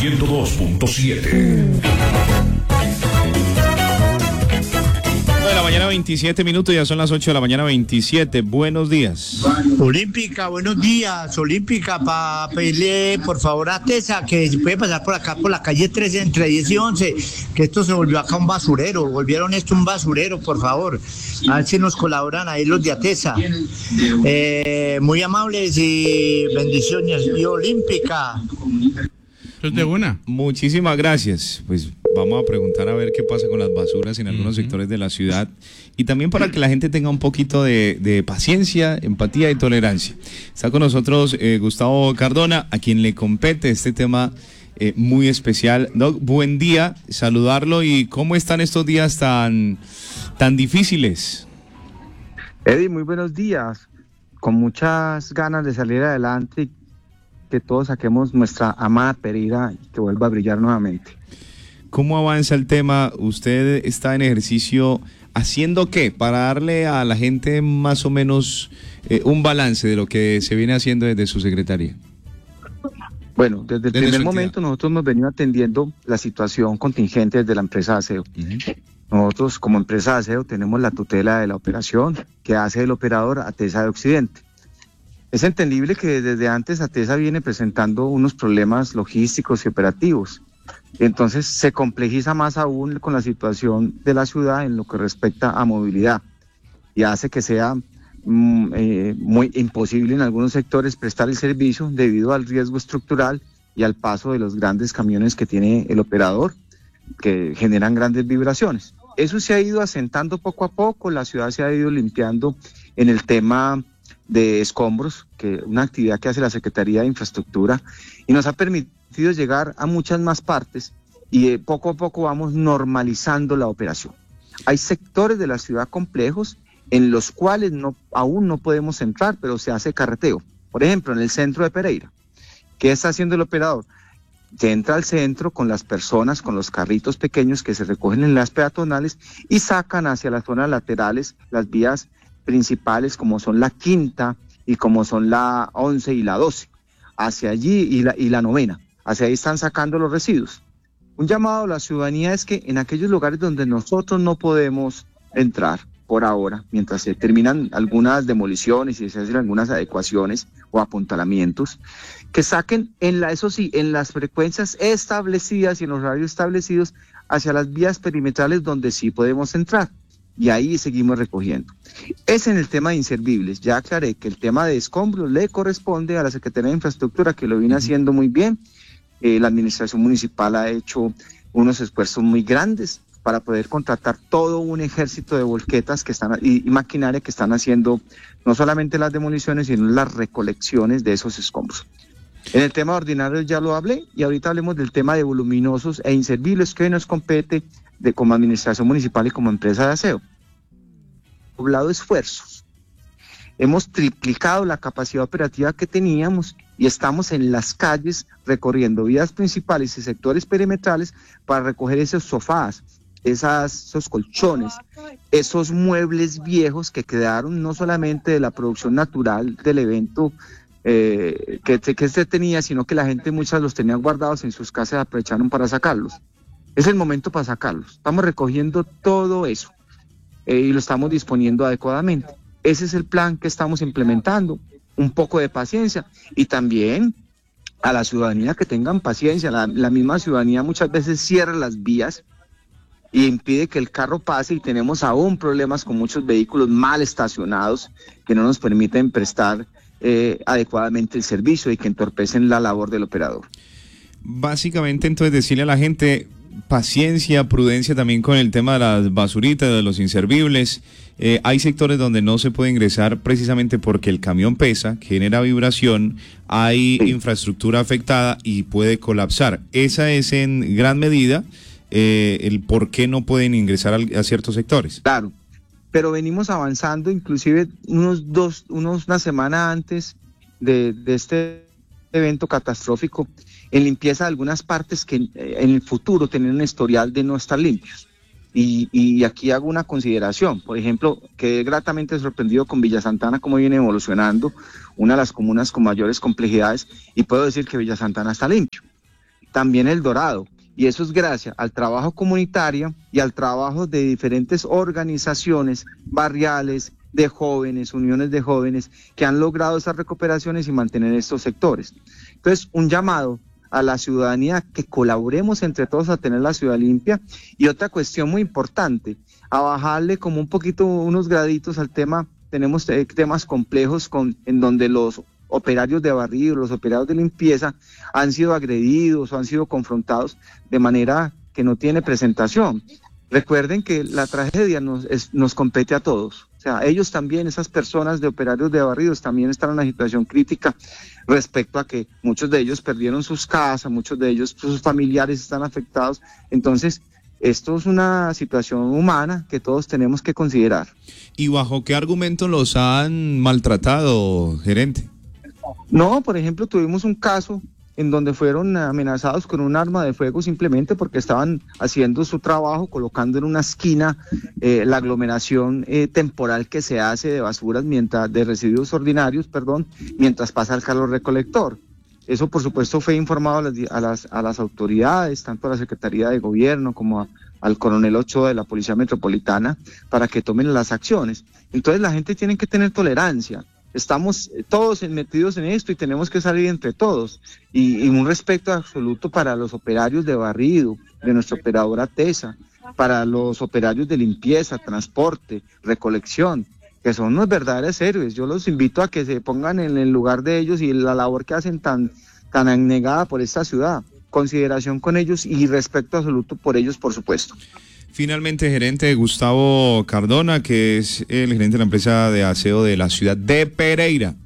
102.7. De la mañana 27 minutos, ya son las 8 de la mañana 27. Buenos días. Olímpica, buenos días. Olímpica, para pedirle por favor a Tesa que se puede pasar por acá por la calle 13 entre 10 y 11, que esto se volvió acá un basurero, volvieron esto un basurero, por favor. A ver si nos colaboran ahí los de Atesa. Muy amables y bendiciones. Y Olímpica. De una. Muchísimas gracias. Pues vamos a preguntar a ver qué pasa con las basuras en algunos sectores de la ciudad y también para que la gente tenga un poquito de paciencia, empatía y tolerancia. Está con nosotros Gustavo Cardona, a quien le compete este tema muy especial. Doc, buen día, saludarlo. ¿Y cómo están estos días tan difíciles? Eddie, muy buenos días. Con muchas ganas de salir adelante, que todos saquemos nuestra amada Pereira y que vuelva a brillar nuevamente. ¿Cómo avanza el tema? ¿Usted está en ejercicio haciendo qué? Para darle a la gente más o menos un balance de lo que se viene haciendo desde su secretaría. Bueno, desde el primer momento nosotros hemos venido atendiendo la situación contingente desde la empresa de aseo. Nosotros como empresa de aseo tenemos la tutela de la operación que hace el operador Atesa de Occidente. Es entendible que desde antes Atesa viene presentando unos problemas logísticos y operativos. Entonces se complejiza más aún con la situación de la ciudad en lo que respecta a movilidad y hace que sea muy imposible en algunos sectores prestar el servicio debido al riesgo estructural y al paso de los grandes camiones que tiene el operador, que generan grandes vibraciones. Eso se ha ido asentando poco a poco, la ciudad se ha ido limpiando en el tema de escombros, que una actividad que hace la Secretaría de Infraestructura, y nos ha permitido llegar a muchas más partes y poco a poco vamos normalizando la operación. Hay sectores de la ciudad complejos en los cuales aún no podemos entrar, pero se hace carreteo. Por ejemplo, en el centro de Pereira, ¿qué está haciendo el operador? Se entra al centro con las personas, con los carritos pequeños que se recogen en las peatonales y sacan hacia las zonas laterales las vías principales como son la quinta y como son la 11 y la 12, hacia allí y la novena, hacia ahí están sacando los residuos. Un llamado a la ciudadanía es que en aquellos lugares donde nosotros no podemos entrar por ahora, mientras se terminan algunas demoliciones y se hacen algunas adecuaciones o apuntalamientos, que saquen eso sí, en las frecuencias establecidas y en los horarios establecidos hacia las vías perimetrales donde sí podemos entrar. Y ahí seguimos recogiendo. Es en el tema de inservibles. Ya aclaré que el tema de escombros le corresponde a la Secretaría de Infraestructura, que lo viene haciendo muy bien. La administración municipal ha hecho unos esfuerzos muy grandes para poder contratar todo un ejército de volquetas y maquinaria que están haciendo no solamente las demoliciones, sino las recolecciones de esos escombros. En el tema ordinario ya lo hablé, y ahorita hablemos del tema de voluminosos e inservibles, que hoy nos compete como administración municipal y como empresa de aseo. Poblado esfuerzos. Hemos triplicado la capacidad operativa que teníamos y estamos en las calles recorriendo vías principales y sectores perimetrales para recoger esos sofás, esos colchones, esos muebles viejos que quedaron no solamente de la producción natural del evento que se tenía, sino que la gente muchas los tenía guardados en sus casas y aprovecharon para sacarlos. Es el momento para sacarlos. Estamos recogiendo todo eso y lo estamos disponiendo adecuadamente. Ese es el plan que estamos implementando. Un poco de paciencia y también a la ciudadanía que tengan paciencia. La misma ciudadanía muchas veces cierra las vías y impide que el carro pase y tenemos aún problemas con muchos vehículos mal estacionados que no nos permiten prestar adecuadamente el servicio y que entorpecen la labor del operador. Básicamente, entonces, decirle a la gente paciencia, prudencia también con el tema de las basuritas, de los inservibles. Hay sectores donde no se puede ingresar precisamente porque el camión pesa, genera vibración, hay infraestructura afectada y puede colapsar. Esa es en gran medida el por qué no pueden ingresar a ciertos sectores. Claro, pero venimos avanzando, inclusive una semana antes de este evento catastrófico, en limpieza de algunas partes que en el futuro tienen un historial de no estar limpios. Y aquí hago una consideración. Por ejemplo, quedé gratamente sorprendido con Villa Santana, cómo viene evolucionando, una de las comunas con mayores complejidades, y puedo decir que Villa Santana está limpio. también El Dorado. Y eso es gracias al trabajo comunitario y al trabajo de diferentes organizaciones barriales, de jóvenes, uniones de jóvenes, que han logrado esas recuperaciones y mantener estos sectores. Entonces, un llamado a la ciudadanía que colaboremos entre todos a tener la ciudad limpia. Y otra cuestión muy importante, a bajarle como un poquito, unos graditos al tema. Tenemos temas complejos en donde los operarios de barrido, los operarios de limpieza han sido agredidos o han sido confrontados de manera que no tiene presentación. Recuerden que la tragedia nos compete a todos. O sea, ellos también, esas personas de operarios de barridos, también están en una situación crítica respecto a que muchos de ellos perdieron sus casas, muchos de ellos, sus familiares están afectados. Entonces, esto es una situación humana que todos tenemos que considerar. ¿Y bajo qué argumento los han maltratado, gerente? No, por ejemplo, tuvimos un caso en donde fueron amenazados con un arma de fuego simplemente porque estaban haciendo su trabajo, colocando en una esquina la aglomeración temporal que se hace de basuras, de residuos ordinarios, mientras pasa el carro recolector. Eso, por supuesto, fue informado a las autoridades, tanto a la Secretaría de Gobierno como al coronel Ochoa de la Policía Metropolitana, para que tomen las acciones. Entonces, la gente tiene que tener tolerancia. Estamos todos metidos en esto y tenemos que salir entre todos. Y un respeto absoluto para los operarios de barrido, de nuestra operadora TESA, para los operarios de limpieza, transporte, recolección, que son unos verdaderos héroes. Yo los invito a que se pongan en el lugar de ellos y la labor que hacen tan abnegada por esta ciudad. Consideración con ellos y respeto absoluto por ellos, por supuesto. Finalmente, gerente Gustavo Cardona, que es el gerente de la empresa de aseo de la ciudad de Pereira,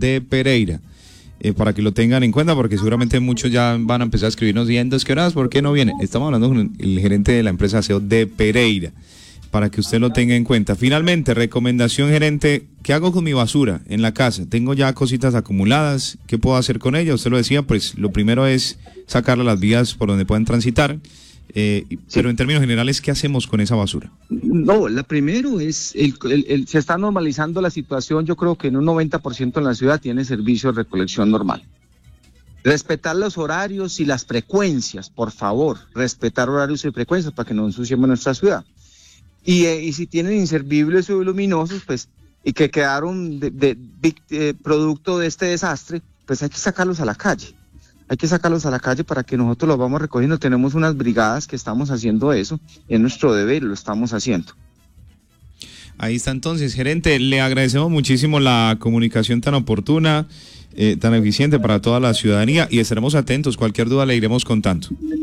para que lo tengan en cuenta, porque seguramente muchos ya van a empezar a escribirnos diciendo, ¿qué horas? ¿Por qué no viene? Estamos hablando con el gerente de la empresa de aseo de Pereira, para que usted lo tenga en cuenta. Finalmente, recomendación, gerente, ¿qué hago con mi basura en la casa? Tengo ya cositas acumuladas, ¿qué puedo hacer con ella? Usted lo decía, pues lo primero es sacarla a las vías por donde puedan transitar. Pero en términos generales, ¿qué hacemos con esa basura? No, la primero es, se está normalizando la situación. Yo creo que en un 90% en la ciudad tiene servicio de recolección normal. Respetar los horarios y las frecuencias, por favor, respetar horarios y frecuencias para que no ensuciemos nuestra ciudad. Y si tienen inservibles o luminosos, pues, y que quedaron producto de este desastre, pues hay que sacarlos a la calle. Hay que sacarlos a la calle para que nosotros los vamos recogiendo. Tenemos unas brigadas que estamos haciendo eso. Es nuestro deber y lo estamos haciendo. Ahí está entonces, gerente. Le agradecemos muchísimo la comunicación tan oportuna, tan eficiente para toda la ciudadanía y estaremos atentos. Cualquier duda le iremos contando.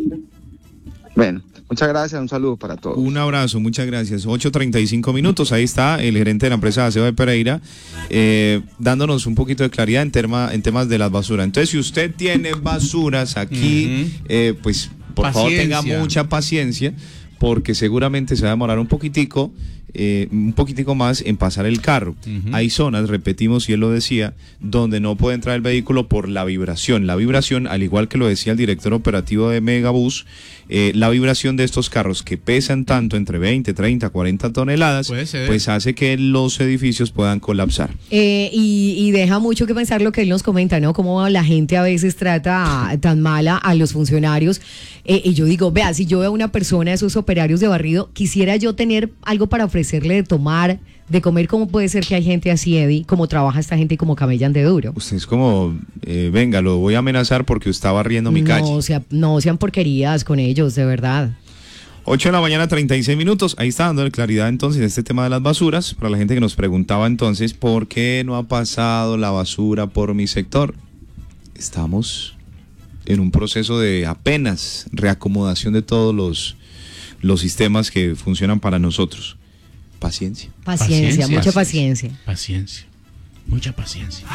Bueno, muchas gracias. Un saludo para todos. Un abrazo, muchas gracias. 8:35. Ahí está el gerente de la empresa de aseo de Pereira, dándonos un poquito de claridad en temas de las basuras. Entonces, si usted tiene basuras aquí, pues por favor tenga mucha paciencia, porque seguramente se va a demorar un poquitico más en pasar el carro. Hay zonas, repetimos, y él lo decía, donde no puede entrar el vehículo por la vibración. La vibración, al igual que lo decía el director operativo de Megabús, la vibración de estos carros que pesan tanto, entre 20, 30, 40 toneladas, pues hace que los edificios puedan colapsar. Y deja mucho que pensar lo que él nos comenta, ¿no? Cómo la gente a veces trata tan mala a los funcionarios. Y yo digo, vea, si yo veo a una persona, esos operarios de barrido, quisiera yo tener algo para ofrecerle de tomar, de comer. ¿Cómo puede ser que hay gente así, Eddie? ¿Cómo trabaja esta gente y cómo camellan de duro? Usted es como, venga, lo voy a amenazar porque usted está barriendo mi calle. No sean porquerías con ellos, de verdad. 8:36. Ahí está dando claridad entonces este tema de las basuras. Para la gente que nos preguntaba entonces, ¿por qué no ha pasado la basura por mi sector? Estamos en un proceso de apenas reacomodación de todos los sistemas que funcionan para nosotros. Paciencia. Mucha paciencia. Mucha paciencia.